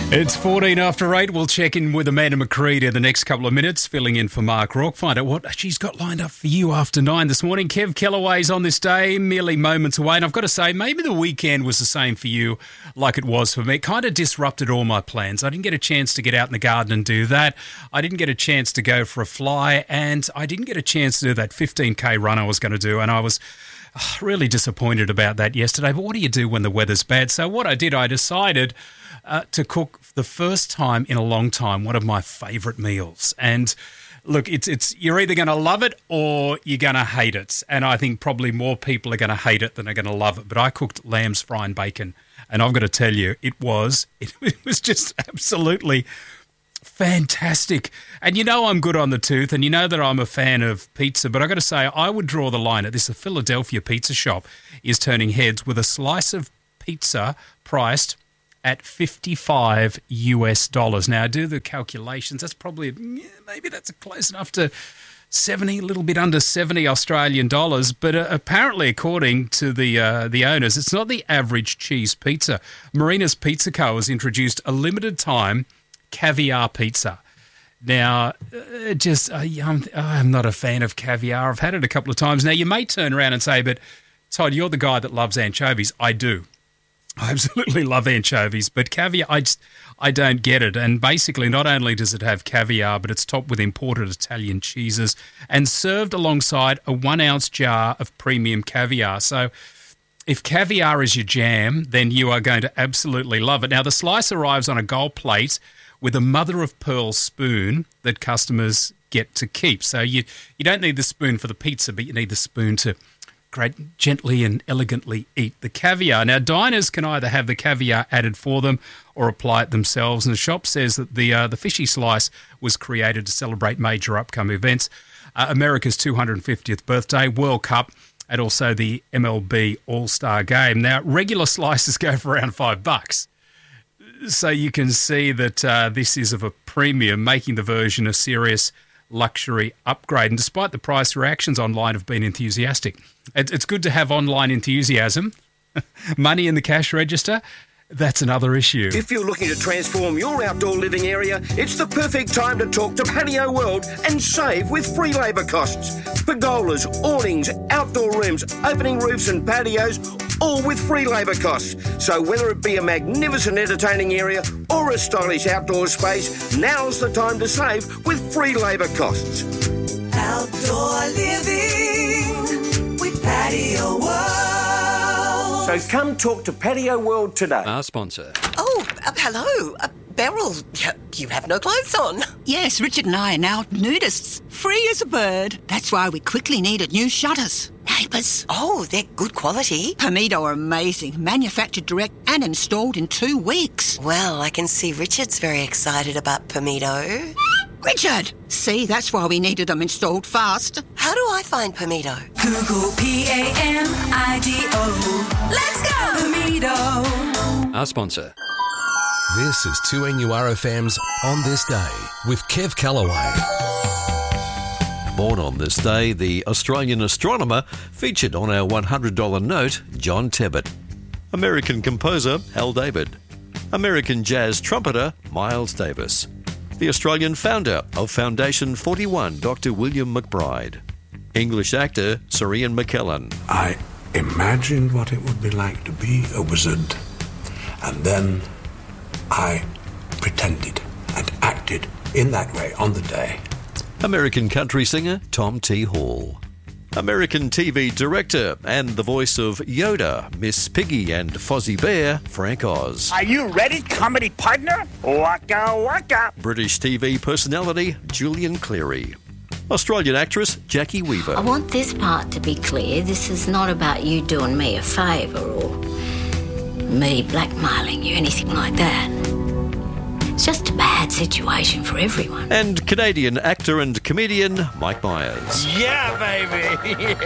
It's 14 after 8. We'll check in with Amanda McCreed in the next couple of minutes, filling in for Mark Rourke. Find out what she's got lined up for you after 9 this morning. Kev Kellaway's on this day, merely moments away. And I've got to say, maybe the weekend was the same for you like it was for me. It kind of disrupted all my plans. I didn't get a chance to get out in the garden and do that. I didn't get a chance to go for a fly. And I didn't get a chance to do that 15K run I was going to do. And I was really disappointed about that yesterday. But what do you do when the weather's bad? So what I did, I decided to cook for the first time in a long time one of my favourite meals. And look, it's you're either going to love it or you're going to hate it. And I think probably more people are going to hate it than are going to love it. But I cooked lamb's fry and bacon, and I've got to tell you, it was just absolutely fantastic. And you know I'm good on the tooth, and you know that I'm a fan of pizza, but I've got to say, I would draw the line at this. A Philadelphia pizza shop is turning heads with a slice of pizza priced at $55 US. Now, do the calculations. That's probably, maybe that's close enough to 70, a little bit under 70 Australian dollars. But apparently, according to the owners, it's not the average cheese pizza. Marina's Pizza Co. has introduced a limited time caviar pizza. Now, I'm not a fan of caviar. I've had it a couple of times. Now, you may turn around and say, but Todd, you're the guy that loves anchovies. I do. I absolutely love anchovies, but caviar, I don't get it. And basically, not only does it have caviar, but it's topped with imported Italian cheeses and served alongside a 1-ounce jar of premium caviar. So if caviar is your jam, then you are going to absolutely love it. Now, the slice arrives on a gold plate with a mother-of-pearl spoon that customers get to keep. So you don't need the spoon for the pizza, but you need the spoon to gently and elegantly eat the caviar. Now, diners can either have the caviar added for them or apply it themselves. And the shop says that the fishy slice was created to celebrate major upcoming events, America's 250th birthday, World Cup, and also the MLB All-Star Game. Now, regular slices go for around $5. So you can see that this is of a premium, making the version a serious luxury upgrade. And despite the price, reactions online have been enthusiastic. It's good to have online enthusiasm. Money in the cash register, that's another issue. If you're looking to transform your outdoor living area, it's the perfect time to talk to Patio World and save with free labour costs. Pergolas, awnings, outdoor rooms, opening roofs and patios, all with free labour costs. So whether it be a magnificent entertaining area or a stylish outdoor space, now's the time to save with free labour costs. Outdoor living with Patio World. So come talk to Patio World today. Our sponsor. Oh, hello. Beryl, you have no clothes on. Yes, Richard and I are now nudists. Free as a bird. That's why we quickly needed new shutters. Neighbours. Oh, they're good quality. Permido are amazing. Manufactured direct and installed in 2 weeks. Well, I can see Richard's very excited about Permido. Richard! See, that's why we needed them installed fast. How do I find Permido? Google PAMIDO. Let's go! Permido. Our sponsor. This is 2NURFM's On This Day with Kev Kellaway. Born on this day, the Australian astronomer featured on our $100 note, John Tebbit. American composer, Hal David. American jazz trumpeter, Miles Davis. The Australian founder of Foundation 41, Dr. William McBride. English actor, Sir Ian McKellen. I imagined what it would be like to be a wizard, and then I pretended and acted in that way on the day. American country singer, Tom T. Hall. American TV director and the voice of Yoda, Miss Piggy and Fozzie Bear, Frank Oz. Are you ready, comedy partner? Waka waka. British TV personality, Julian Cleary. Australian actress, Jackie Weaver. I want this part to be clear. This is not about you doing me a favour or me blackmailing you, anything like that. It's just a bad situation for everyone. And Canadian actor and comedian, Mike Myers. Yeah, baby.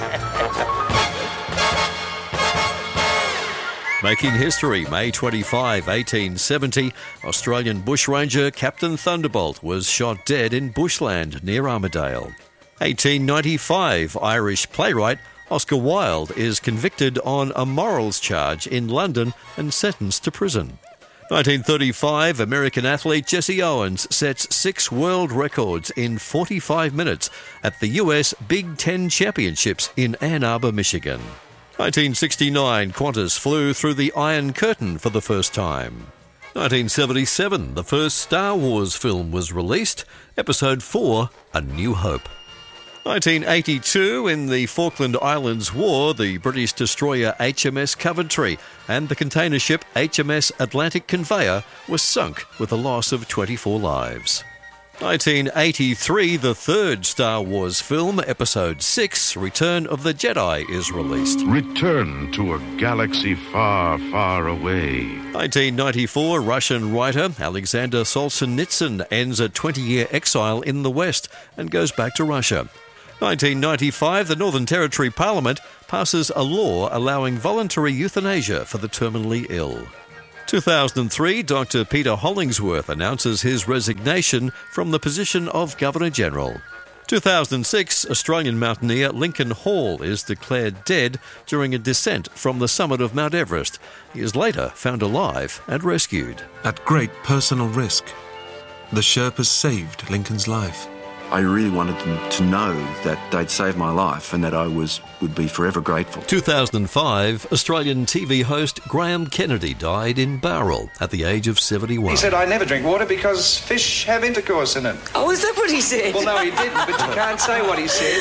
Making history, May 25, 1870, Australian bushranger Captain Thunderbolt was shot dead in bushland near Armidale. 1895, Irish playwright Oscar Wilde is convicted on a morals charge in London and sentenced to prison. 1935, American athlete Jesse Owens sets 6 world records in 45 minutes at the US Big Ten Championships in Ann Arbor, Michigan. 1969, Qantas flew through the Iron Curtain for the first time. 1977, the first Star Wars film was released, Episode 4, A New Hope. 1982, in the Falkland Islands War, the British destroyer HMS Coventry and the container ship HMS Atlantic Conveyor were sunk with a loss of 24 lives. 1983, the third Star Wars film, Episode 6, Return of the Jedi, is released. Return to a galaxy far, far away. 1994, Russian writer Alexander Solzhenitsyn ends a 20-year exile in the West and goes back to Russia. 1995, the Northern Territory Parliament passes a law allowing voluntary euthanasia for the terminally ill. 2003, Dr. Peter Hollingsworth announces his resignation from the position of Governor-General. 2006, Australian mountaineer Lincoln Hall is declared dead during a descent from the summit of Mount Everest. He is later found alive and rescued. At great personal risk, the Sherpas saved Lincoln's life. I really wanted them to know that they'd saved my life and that I would be forever grateful. 2005, Australian TV host Graham Kennedy died in Bowral at the age of 71. He said, I never drink water because fish have intercourse in it. Oh, is that what he said? Well, no, he didn't, but you can't say what he said.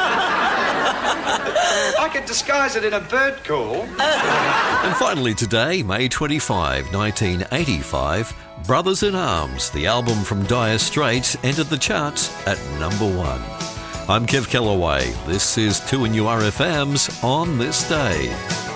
I could disguise it in a bird call. And finally today, May 25, 1985, Brothers in Arms, the album from Dire Straits, entered the charts at number 1. I'm Kev Kellaway. This is 2NURFM's On This Day.